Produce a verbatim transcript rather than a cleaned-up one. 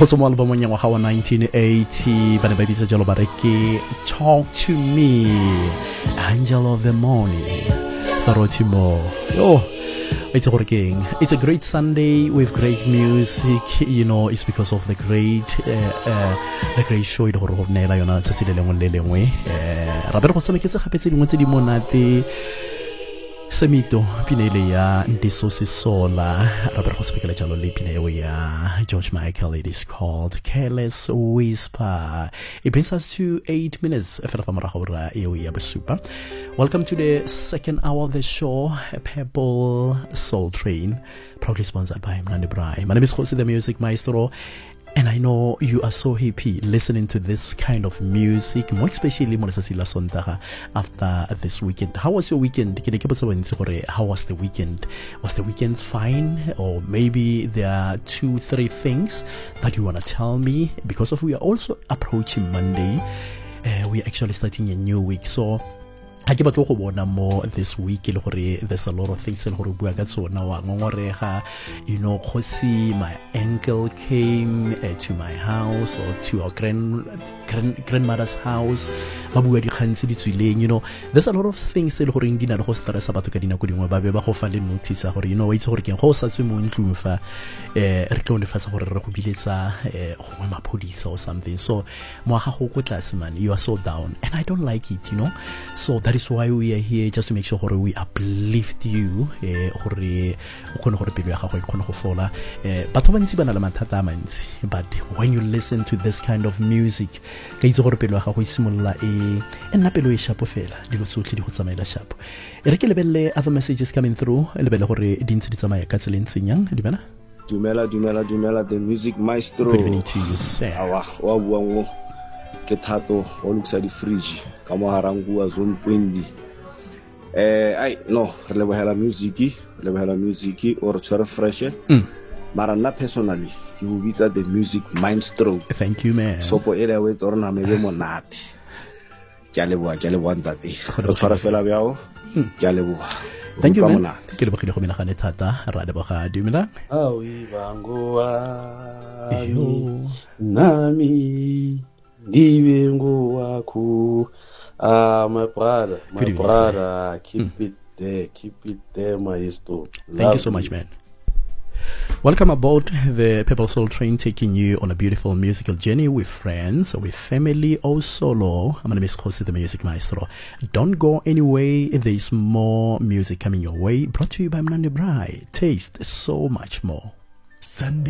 go tswa mo albumong ya ngwaga wa nineteen eighty ba ne ba bitsa jalo ba re ke Talk to Me, Angel of the Morning, Dorothy Moore. Oh, it's a king. It's a great Sunday with great music. You know, it's because of the great uh, uh, the great show it hore ne la yona tsatsi le lengwe le lengwe eh ra be re go tshameketse gape tse dingwe tse di monate Semito pinele ya Ndiso Sisola ra be re go tshamekela jalo le pineo ya George Michael. It is called Careless Whisper. It brings us to eight minutes after the Marahora ya Super. Welcome to the second hour of the show, Purple Soul Train, proudly sponsored by Mnandi Brai. My name is Jose the Music Maestro, and I know you are so happy listening to this kind of music, more especially after this weekend. How was your weekend? How was the weekend? Was the weekend fine? Or maybe there are two, three things that you want to tell me, because of we are also approaching Monday. Uh, we are actually starting a new week. So I give a more this week. There's a lot of things. You know, Kosi, my uncle came uh, to my house or to our grand, grand grandmother's house. You know, there's a lot of things. You know, it's working. Or something. So, you are so down, and I don't like it. You know, so that is why we are here, just to make sure we uplift you. But when you listen to this kind of music, other messages coming through. Dumela, Dumela, Dumela, the music maestro. Good evening to you, sir. Awa, wa buango ke Thato o luksa di fridge ka mo harangu zone twenty. Eh ai no, re lebogela music, re lebogela music or tshware fresh. Mm. Mara na personally, ke go bitsa the music maestro. Thank you, man. Sopo ere we tsona me be monate. Ke a leboga, ke a leboga ntate. Re tshwara fela bjao. Ke a leboga. Thank you, man. Ke le bogile go menagane thata ra leboga. Dumela. Awi bangoa nami dibengo waku. Ah, my brother, my Good brother, keep Mm. it there, keep it there, maestro. Thank you so much, man. Welcome aboard the Purple Soul Train, taking you on a beautiful musical journey with friends, with family, or solo. My name is Jose the Music Maestro. Don't go anyway. There's more music coming your way, brought to you by Mnandi Brai. Taste so much more. Sunday.